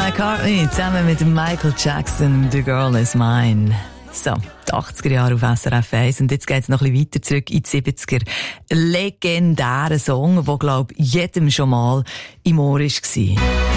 McCartney zusammen mit Michael Jackson, «The Girl Is Mine». So, die 80er Jahre auf SRF 1. Und jetzt geht's noch ein bisschen weiter zurück in die 70er. Legendärer Song, der, glaub, jedem schon mal im Ohr war.